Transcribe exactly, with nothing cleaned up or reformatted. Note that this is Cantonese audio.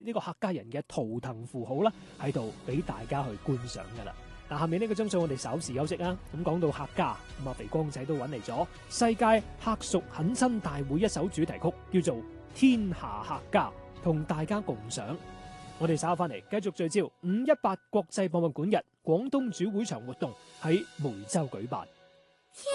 呢個客家人嘅圖騰符號啦，喺度俾大家去觀賞噶啦。嗱，下面呢個鐘數我哋稍時休息啊。咁講到客家，咁啊肥光仔都揾嚟咗世界客屬懇親大會一首主題曲，叫做《天下客家》，同大家共賞。我哋稍後翻嚟繼續聚焦五一八國際博物館日廣東主會場活動喺梅州舉辦。